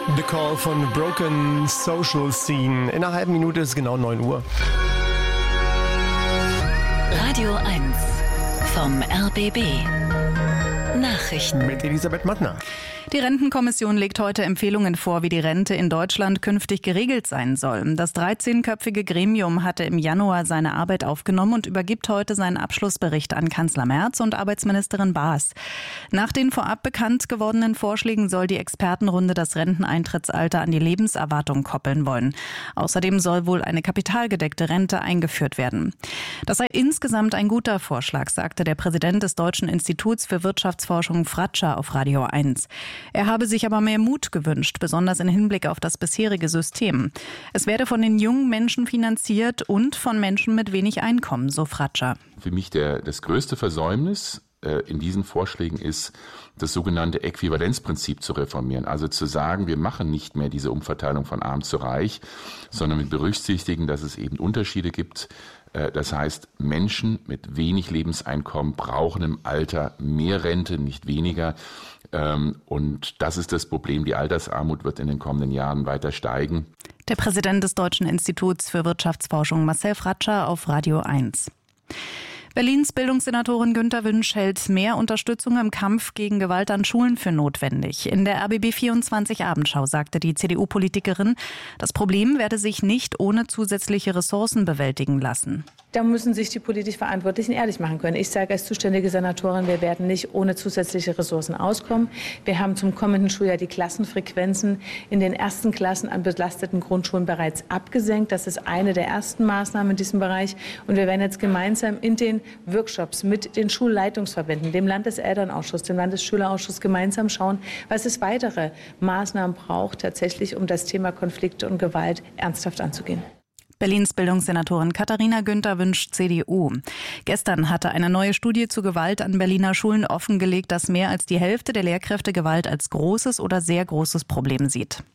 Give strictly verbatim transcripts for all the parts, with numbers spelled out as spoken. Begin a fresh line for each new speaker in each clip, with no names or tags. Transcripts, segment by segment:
The Call von Broken Social Scene. In einer halben Minute ist es genau neun Uhr.
Radio eins vom R B B. Nachrichten
mit Elisabeth Mattner.
Die Rentenkommission legt heute Empfehlungen vor, wie die Rente in Deutschland künftig geregelt sein soll. Das dreizehnköpfige Gremium hatte im Januar seine Arbeit aufgenommen und übergibt heute seinen Abschlussbericht an Kanzler Merz und Arbeitsministerin Baas. Nach den vorab bekannt gewordenen Vorschlägen soll die Expertenrunde das Renteneintrittsalter an die Lebenserwartung koppeln wollen. Außerdem soll wohl eine kapitalgedeckte Rente eingeführt werden. Das sei insgesamt ein guter Vorschlag, sagte der Präsident des Deutschen Instituts für Wirtschaftsforschung Fratscher auf Radio eins. Er habe sich aber mehr Mut gewünscht, besonders im Hinblick auf das bisherige System. Es werde von den jungen Menschen finanziert und von Menschen mit wenig Einkommen, so Fratscher.
Für mich der, das größte Versäumnis äh, in diesen Vorschlägen ist, das sogenannte Äquivalenzprinzip zu reformieren. Also zu sagen, wir machen nicht mehr diese Umverteilung von arm zu reich, sondern wir berücksichtigen, dass es eben Unterschiede gibt. Das heißt, Menschen mit wenig Lebenseinkommen brauchen im Alter mehr Rente, nicht weniger. Und das ist das Problem. Die Altersarmut wird in den kommenden Jahren weiter steigen.
Der Präsident des Deutschen Instituts für Wirtschaftsforschung, Marcel Fratscher, auf Radio eins. Berlins Bildungssenatorin Günther Wünsch hält mehr Unterstützung im Kampf gegen Gewalt an Schulen für notwendig. In der R B B vierundzwanzig Abendschau sagte die C D U-Politikerin, das Problem werde sich nicht ohne zusätzliche Ressourcen bewältigen lassen.
Da müssen sich die politisch Verantwortlichen ehrlich machen können. Ich sage als zuständige Senatorin, wir werden nicht ohne zusätzliche Ressourcen auskommen. Wir haben zum kommenden Schuljahr die Klassenfrequenzen in den ersten Klassen an belasteten Grundschulen bereits abgesenkt. Das ist eine der ersten Maßnahmen in diesem Bereich. Und wir werden jetzt gemeinsam in den Workshops mit den Schulleitungsverbänden, dem Landeselternausschuss, dem Landesschülerausschuss gemeinsam schauen, was es weitere Maßnahmen braucht, tatsächlich, um das Thema Konflikte und Gewalt ernsthaft anzugehen.
Berlins Bildungssenatorin Katharina Günther Wünsch, C D U. Gestern hatte eine neue Studie zu Gewalt an Berliner Schulen offengelegt, dass mehr als die Hälfte der Lehrkräfte Gewalt als großes oder sehr großes Problem sieht.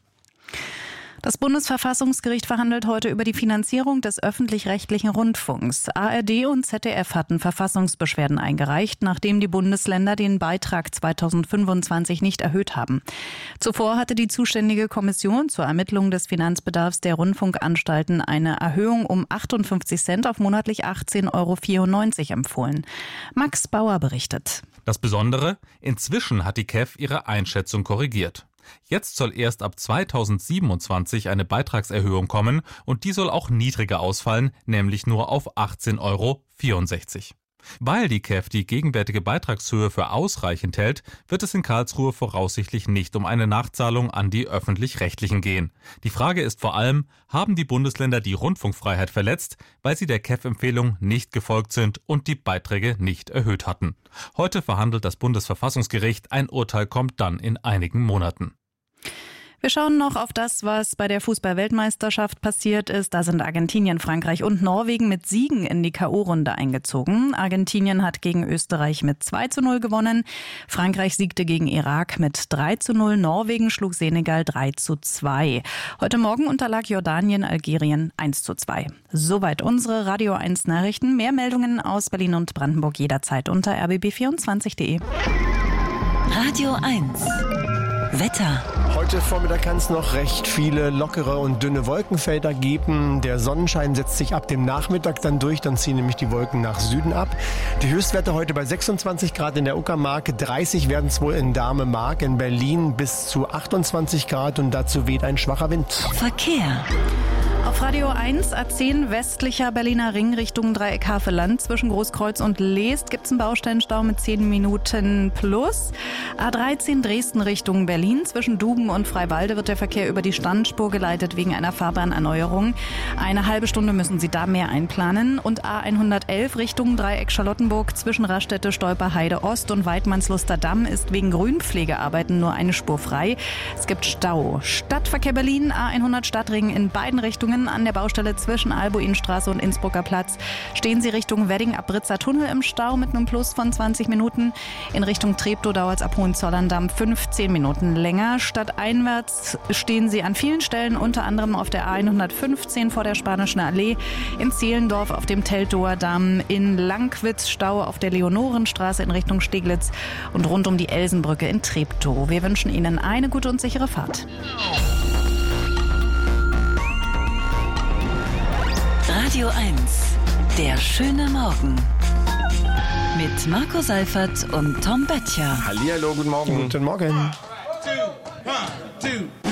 Das Bundesverfassungsgericht verhandelt heute über die Finanzierung des öffentlich-rechtlichen Rundfunks. A R D und Z D F hatten Verfassungsbeschwerden eingereicht, nachdem die Bundesländer den Beitrag zweitausendfünfundzwanzig nicht erhöht haben. Zuvor hatte die zuständige Kommission zur Ermittlung des Finanzbedarfs der Rundfunkanstalten eine Erhöhung um achtundfünfzig Cent auf monatlich achtzehn Euro vierundneunzig empfohlen. Max Bauer berichtet.
Das Besondere: Inzwischen hat die K E F ihre Einschätzung korrigiert. Jetzt soll erst ab zweitausendsiebenundzwanzig eine Beitragserhöhung kommen und die soll auch niedriger ausfallen, nämlich nur auf achtzehn Euro vierundsechzig. Weil die K E F die gegenwärtige Beitragshöhe für ausreichend hält, wird es in Karlsruhe voraussichtlich nicht um eine Nachzahlung an die Öffentlich-Rechtlichen gehen. Die Frage ist vor allem, haben die Bundesländer die Rundfunkfreiheit verletzt, weil sie der K E F-Empfehlung nicht gefolgt sind und die Beiträge nicht erhöht hatten? Heute verhandelt das Bundesverfassungsgericht, ein Urteil kommt dann in einigen Monaten.
Wir schauen noch auf das, was bei der Fußball-Weltmeisterschaft passiert ist. Da sind Argentinien, Frankreich und Norwegen mit Siegen in die K O-Runde eingezogen. Argentinien hat gegen Österreich mit zwei zu null gewonnen. Frankreich siegte gegen Irak mit drei zu null. Norwegen schlug Senegal drei zu zwei. Heute Morgen unterlag Jordanien Algerien eins zu zwei. Soweit unsere Radio eins Nachrichten. Mehr Meldungen aus Berlin und Brandenburg jederzeit unter r b b vierundzwanzig punkt de.
Radio eins Wetter.
Heute Vormittag kann es noch recht viele lockere und dünne Wolkenfelder geben. Der Sonnenschein setzt sich ab dem Nachmittag dann durch, dann ziehen nämlich die Wolken nach Süden ab. Die Höchstwerte heute bei sechsundzwanzig Grad in der Uckermark, dreißig werden es wohl in Dahme-Mark, in Berlin bis zu achtundzwanzig Grad und dazu weht ein schwacher Wind.
Verkehr.
Auf Radio eins A zehn westlicher Berliner Ring Richtung Dreieck Havelland. Zwischen Großkreuz und Leest gibt es einen Baustellenstau mit zehn Minuten plus. A dreizehn Dresden Richtung Berlin. Zwischen Duben und Freiwalde wird der Verkehr über die Standspur geleitet wegen einer Fahrbahnerneuerung. Eine halbe Stunde müssen Sie da mehr einplanen. Und A hundertelf Richtung Dreieck Charlottenburg. Zwischen Raststätte, Stolperheide Ost und Weidmannsluster Damm ist wegen Grünpflegearbeiten nur eine Spur frei. Es gibt Stau. Stadtverkehr Berlin, A hundert Stadtring in beiden Richtungen. Stauungen an der Baustelle zwischen Albuinstraße und Innsbrucker Platz. Stehen Sie Richtung Wedding ab Britzer Tunnel im Stau mit einem Plus von zwanzig Minuten. In Richtung Treptow dauert es ab Hohenzollern-Damm fünfzehn Minuten länger. Stadteinwärts stehen Sie an vielen Stellen, unter anderem auf der A hundertfünfzehn vor der Spanischen Allee, in Zehlendorf auf dem Teltower Damm, in Langwitz Stau auf der Leonorenstraße in Richtung Steglitz und rund um die Elsenbrücke in Treptow. Wir wünschen Ihnen eine gute und sichere Fahrt.
Radio eins, der schöne Morgen. Mit Marco Seifert und Tom Böttcher.
Hallihallo, guten Morgen. Guten Morgen.